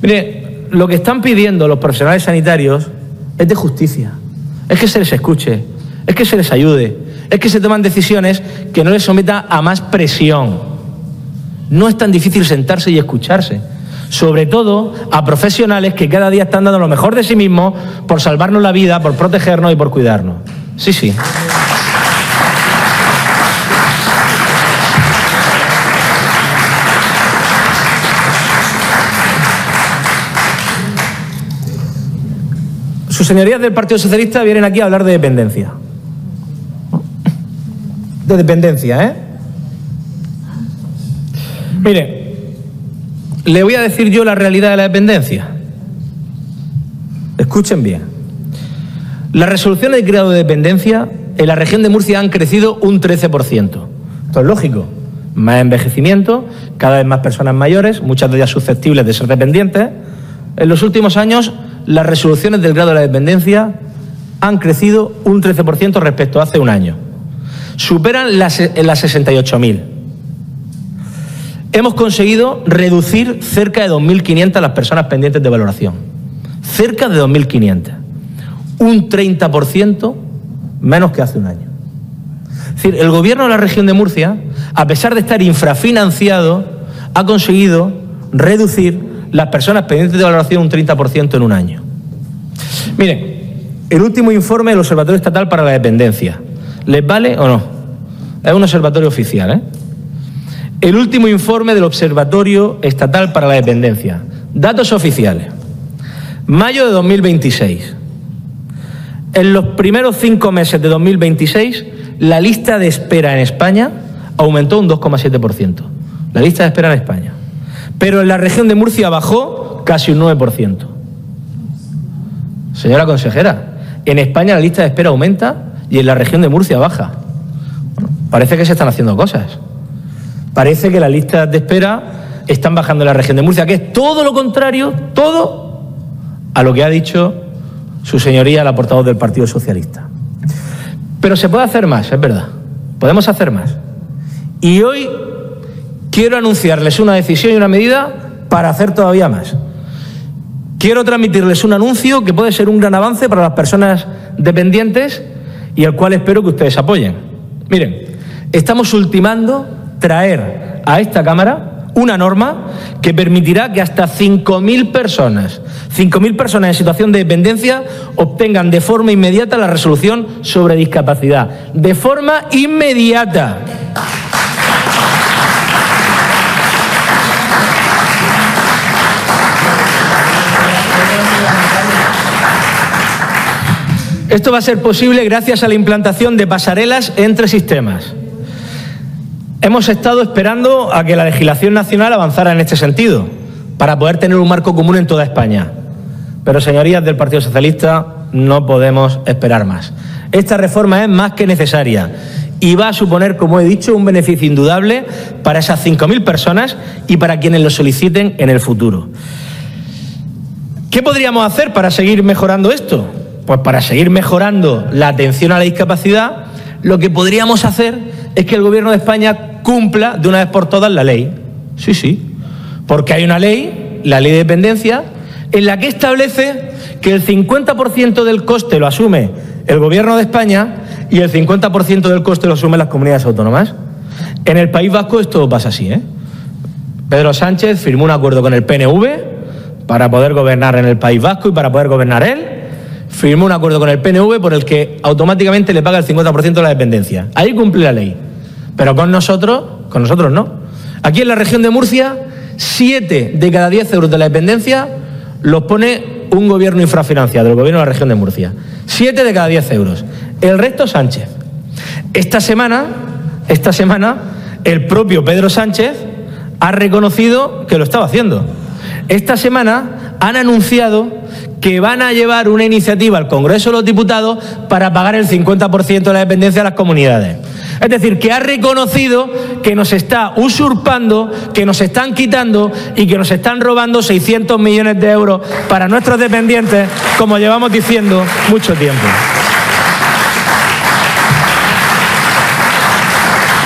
Mire, lo que están pidiendo los profesionales sanitarios es de justicia, es que se les escuche, es que se les ayude, es que se toman decisiones que no les someta a más presión. No es tan difícil sentarse y escucharse, sobre todo a profesionales que cada día están dando lo mejor de sí mismos por salvarnos la vida, por protegernos y por cuidarnos. Sí, sí. Sus señorías del Partido Socialista vienen aquí a hablar de dependencia. De dependencia, ¿eh? Mire, le voy a decir yo la realidad de la dependencia. Escuchen bien. Las resoluciones de creado de dependencia en la región de Murcia han crecido un 13%. Esto es lógico. Más envejecimiento, cada vez más personas mayores, muchas de ellas susceptibles de ser dependientes. En los últimos años, las resoluciones del grado de la dependencia han crecido un 13% respecto a hace un año. Superan las 68.000. Hemos conseguido reducir cerca de 2.500 las personas pendientes de valoración. Cerca de 2.500. Un 30% menos que hace un año. Es decir, el gobierno de la región de Murcia, a pesar de estar infrafinanciado, ha conseguido reducir las personas pendientes de valoración un 30% en un año. Miren, el último informe del Observatorio Estatal para la Dependencia, ¿les vale o no? Es un observatorio oficial, ¿eh? El último informe del Observatorio Estatal para la Dependencia. Datos oficiales. Mayo de 2026. En los primeros 5 meses de 2026, la lista de espera en España aumentó un 2,7%. La lista de espera en España. Pero en la región de Murcia bajó casi un 9%. Señora consejera, en España la lista de espera aumenta y en la región de Murcia baja. Bueno, parece que se están haciendo cosas. Parece que las listas de espera están bajando en la región de Murcia, que es todo lo contrario, todo a lo que ha dicho su señoría, la portavoz del Partido Socialista. Pero se puede hacer más, es verdad. Podemos hacer más. Y hoy quiero anunciarles una decisión y una medida para hacer todavía más. Quiero transmitirles un anuncio que puede ser un gran avance para las personas dependientes y el cual espero que ustedes apoyen. Miren, estamos ultimando traer a esta Cámara una norma que permitirá que hasta 5.000 personas en situación de dependencia obtengan de forma inmediata la resolución sobre discapacidad. De forma inmediata. Esto va a ser posible gracias a la implantación de pasarelas entre sistemas. Hemos estado esperando a que la legislación nacional avanzara en este sentido, para poder tener un marco común en toda España. Pero, señorías del Partido Socialista, no podemos esperar más. Esta reforma es más que necesaria y va a suponer, como he dicho, un beneficio indudable para esas 5.000 personas y para quienes lo soliciten en el futuro. ¿Qué podríamos hacer para seguir mejorando esto? Pues para seguir mejorando la atención a la discapacidad, lo que podríamos hacer es que el Gobierno de España cumpla de una vez por todas la ley. Sí, sí. Porque hay una ley, la Ley de Dependencia, en la que establece que el 50% del coste lo asume el Gobierno de España y el 50% del coste lo asumen las comunidades autónomas. En el País Vasco esto pasa así, ¿eh? Pedro Sánchez firmó un acuerdo con el PNV para poder gobernar en el País Vasco y para poder gobernar él. Firmó un acuerdo con el PNV por el que automáticamente le paga el 50% de la dependencia. Ahí cumple la ley. Pero con nosotros no. Aquí en la región de Murcia, 7 de cada 10 euros de la dependencia los pone un gobierno infrafinanciado, el gobierno de la región de Murcia. 7 de cada 10 euros. El resto Sánchez. Esta semana, el propio Pedro Sánchez ha reconocido que lo estaba haciendo. Esta semana han anunciado que van a llevar una iniciativa al Congreso de los Diputados para pagar el 50% de la dependencia a las comunidades. Es decir, que ha reconocido que nos está usurpando, que nos están quitando y que nos están robando 600 millones de euros para nuestros dependientes, como llevamos diciendo mucho tiempo.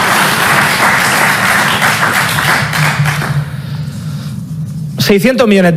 600 millones